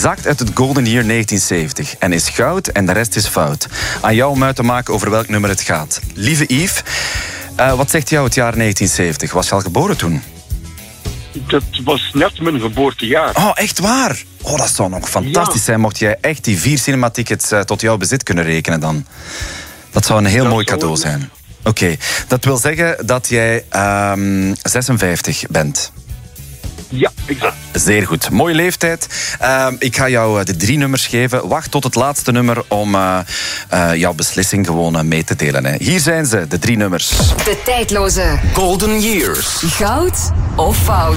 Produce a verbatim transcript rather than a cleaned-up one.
zakt uit het Golden Year negentien zeventig en is goud en de rest is fout. Aan jou om uit te maken over welk nummer het gaat. Lieve Yves, uh, wat zegt jou het jaar negentien zeventig? Was je al geboren toen? Dat was net mijn geboortejaar. Oh, echt waar? Oh, dat zou nog fantastisch ja. zijn mocht jij echt die vier cinematickets uh, tot jouw bezit kunnen rekenen dan. Dat zou een heel dat mooi cadeau zijn. Oké, okay. Dat wil zeggen dat jij um, zesenvijftig bent. Ja, exact. Zeer goed. Mooie leeftijd. Uh, ik ga jou de drie nummers geven. Wacht tot het laatste nummer om uh, uh, jouw beslissing gewoon uh, mee te delen. Hè. Hier zijn ze, de drie nummers. De tijdloze Golden Years. Goud of fout?